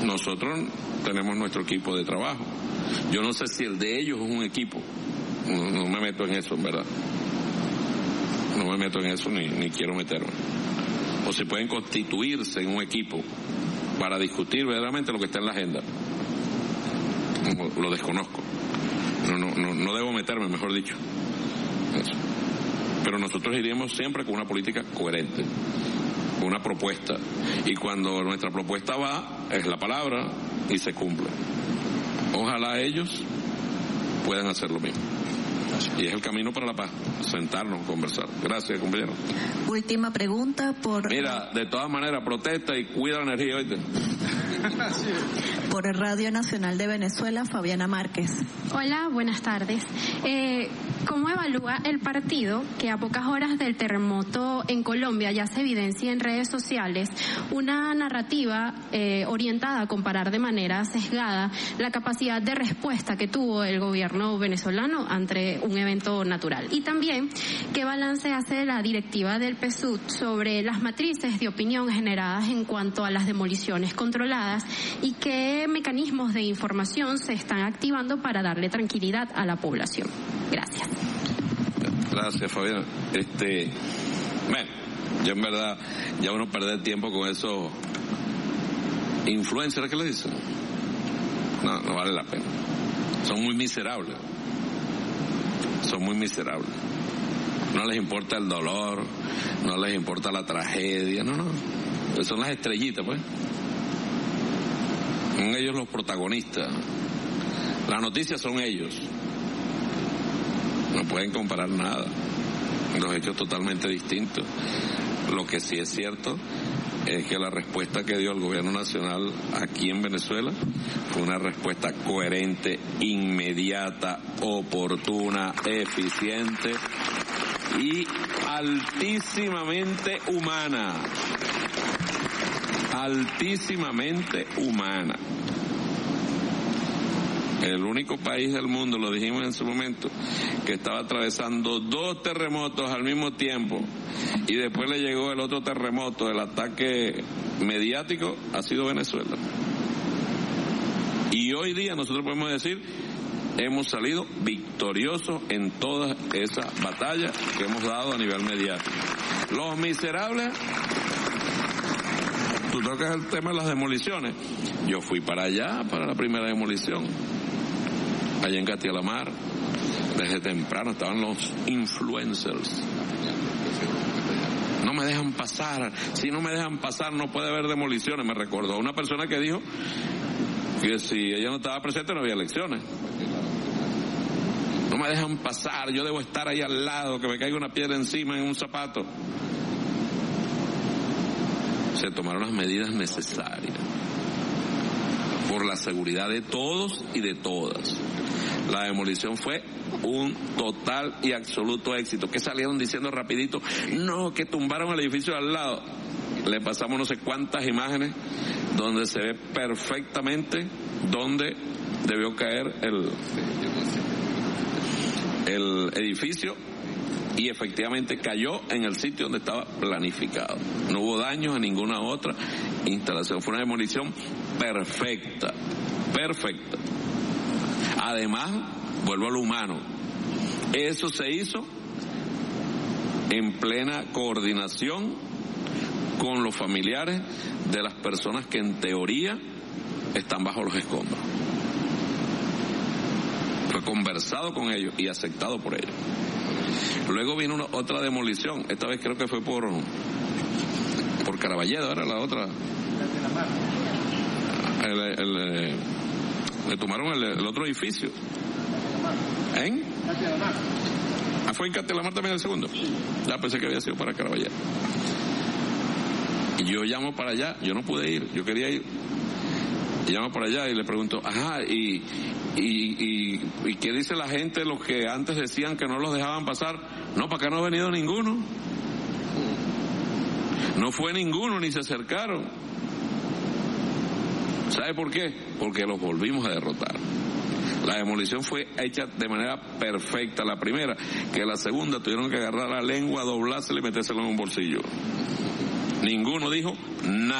Nosotros tenemos nuestro equipo de trabajo. Yo no sé si el de ellos es un equipo. No me meto en eso, en verdad. No me meto en eso ni quiero meterme. O si pueden constituirse en un equipo para discutir verdaderamente lo que está en la agenda. Lo desconozco. No debo meterme, mejor dicho. Eso. Pero nosotros iríamos siempre con una política coherente, con una propuesta. Y cuando nuestra propuesta va, es la palabra y se cumple. Ojalá ellos puedan hacer lo mismo. Y es el camino para la paz, sentarnos, conversar. Gracias, compañero. Última pregunta por... Mira, de todas maneras, protesta y cuida la energía, ¿oíste? Por el Radio Nacional de Venezuela, Fabiana Márquez. Hola, buenas tardes. ¿Cómo evalúa el partido que a pocas horas del terremoto en Colombia ya se evidencia en redes sociales una narrativa orientada a comparar de manera sesgada la capacidad de respuesta que tuvo el gobierno venezolano ante un evento natural? Y también, ¿qué balance hace la directiva del PSUV sobre las matrices de opinión generadas en cuanto a las demoliciones controladas y qué mecanismos de información se están activando para darle tranquilidad a la población? Gracias. Gracias, Fabián. Bueno, yo en verdad, ya uno pierde tiempo con esos influencers, ¿qué le dicen? No vale la pena. Son muy miserables. No les importa el dolor, no les importa la tragedia, no. Son las estrellitas, pues. Son ellos los protagonistas. Las noticias son ellos. No pueden comparar nada. Los hechos totalmente distintos. Lo que sí es cierto es que la respuesta que dio el gobierno nacional aquí en Venezuela fue una respuesta coherente, inmediata, oportuna, eficiente y altísimamente humana. El único país del mundo, lo dijimos en su momento, que estaba atravesando 2 terremotos al mismo tiempo y después le llegó el otro terremoto, el ataque mediático, ha sido Venezuela. Y hoy día nosotros podemos decir, hemos salido victoriosos en todas esas batallas que hemos dado a nivel mediático. Los miserables... Tú tocas el tema de las demoliciones. Yo fui para allá, para la primera demolición, allá en Catialamar, desde temprano estaban los influencers. No me dejan pasar, si no me dejan pasar no puede haber demoliciones. Me recordó a una persona que dijo que si ella no estaba presente no había elecciones. No me dejan pasar, yo debo estar ahí al lado, que me caiga una piedra encima en un zapato. Se tomaron las medidas necesarias por la seguridad de todos y de todas. La demolición fue un total y absoluto éxito. ¿Qué salieron diciendo rapidito? No, que tumbaron el edificio de al lado. Le pasamos no sé cuántas imágenes donde se ve perfectamente dónde debió caer el edificio. Y efectivamente cayó en el sitio donde estaba planificado. No hubo daños a ninguna otra instalación. Fue una demolición perfecta. Además, vuelvo a lo humano. Eso se hizo en plena coordinación con los familiares de las personas que en teoría están bajo los escombros. Fue conversado con ellos y aceptado por ellos. Luego vino otra demolición, esta vez creo que fue por Caraballedo, era la otra. Le tomaron el otro edificio. Fue en Catialamar también el segundo. Ya pensé que había sido para Caraballedo. Y yo llamo para allá, yo no pude ir, yo quería ir. Y llamo para allá y le pregunto, ¿y qué dice la gente, los que antes decían que no los dejaban pasar? No, para acá no ha venido ninguno. No fue ninguno, ni se acercaron. ¿Sabe por qué? Porque los volvimos a derrotar. La demolición fue hecha de manera perfecta, la primera, que la segunda tuvieron que agarrar la lengua, doblársela y metérsela en un bolsillo. Ninguno dijo nada.